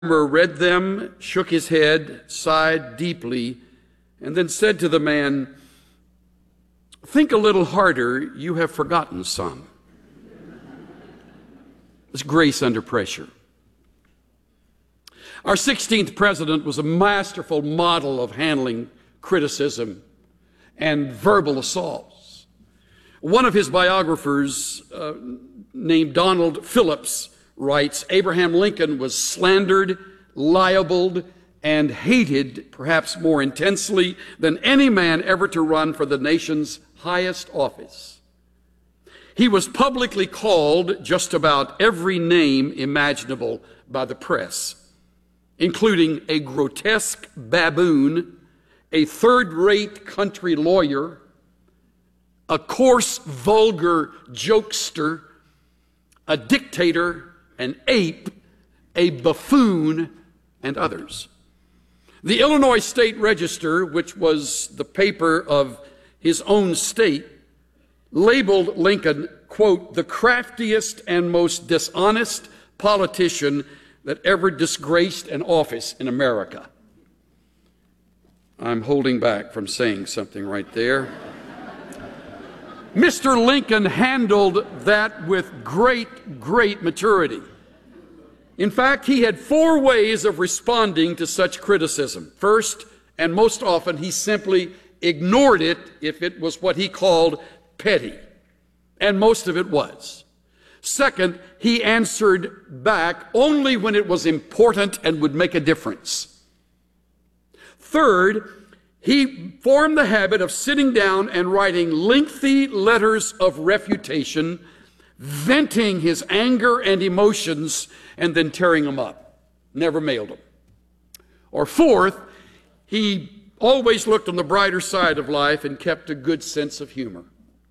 read them, shook his head, sighed deeply, and then said to the man, "Think a little harder, you have forgotten some." It's grace under pressure. Our 16th president was a masterful model of handling criticism and verbal assaults. One of his biographers, named Donald Phillips, writes, Abraham Lincoln was slandered, libeled, and hated perhaps more intensely than any man ever to run for the nation's highest office. He was publicly called just about every name imaginable by the press, including a grotesque baboon, a third-rate country lawyer, a coarse, vulgar jokester, a dictator, an ape, a buffoon, and others. The Illinois State Register, which was the paper of his own state, labeled Lincoln, quote, "the craftiest and most dishonest politician that ever disgraced an office in America." I'm holding back from saying something right there. Mr. Lincoln handled that with great maturity. In fact, he had 4 ways of responding to such criticism. First, and most often, he simply ignored it if it was what he called petty, and most of it was. Second, he answered back only when it was important and would make a difference. Third, he formed the habit of sitting down and writing lengthy letters of refutation, venting his anger and emotions, and then tearing them up. Never mailed them. Or fourth, he always looked on the brighter side of life and kept a good sense of humor.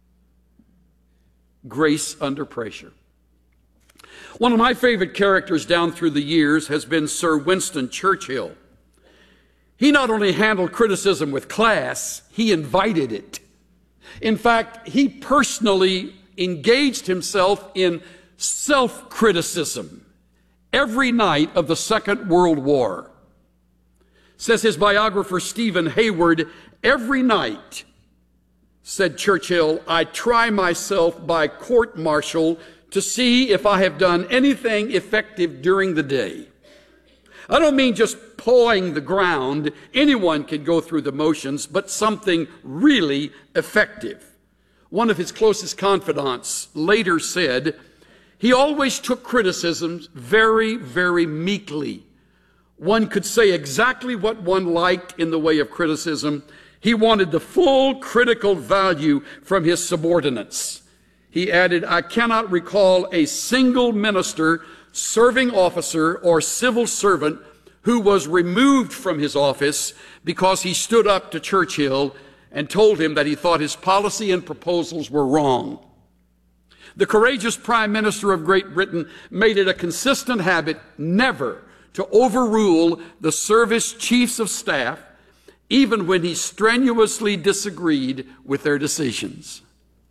Grace under pressure. One of my favorite characters down through the years has been Sir Winston Churchill. He not only handled criticism with class, he invited it. In fact, he personally engaged himself in self-criticism every night of the Second World War. Says his biographer Stephen Hayward, "Every night," said Churchill, "I try myself by court-martial to see if I have done anything effective during the day. I don't mean just pawing the ground. Anyone can go through the motions, but something really effective." One of his closest confidants later said, he always took criticisms very meekly. One could say exactly what one liked in the way of criticism. He wanted the full critical value from his subordinates. He added, "I cannot recall a single minister, serving officer, or civil servant who was removed from his office because he stood up to Churchill and told him that he thought his policy and proposals were wrong." The courageous Prime Minister of Great Britain made it a consistent habit never to overrule the service chiefs of staff, even when he strenuously disagreed with their decisions.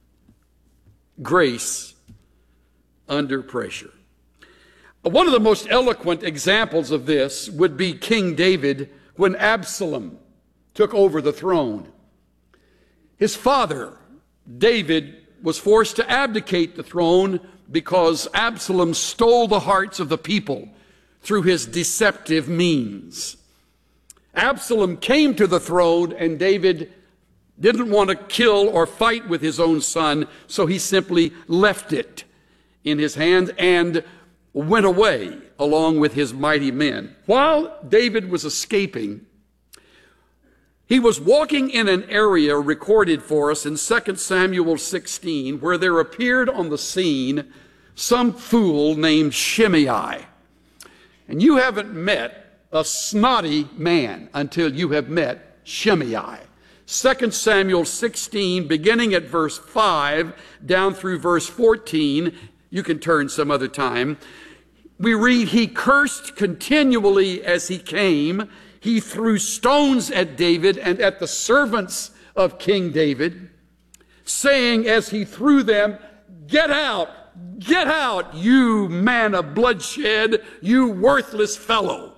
Grace under pressure. One of the most eloquent examples of this would be King David when Absalom took over the throne. His father, David, was forced to abdicate the throne because Absalom stole the hearts of the people through his deceptive means. Absalom came to the throne, and David didn't want to kill or fight with his own son, so he simply left it in his hand and went away along with his mighty men. While David was escaping, he was walking in an area recorded for us in 2 Samuel 16, where there appeared on the scene some fool named Shimei. And you haven't met a snotty man until you have met Shimei. 2 Samuel 16, beginning at verse 5 down through verse 14, you can turn some other time. We read, "He cursed continually as he came. He threw stones at David and at the servants of King David, saying as he threw them, 'Get out, Get out, you man of bloodshed, you worthless fellow.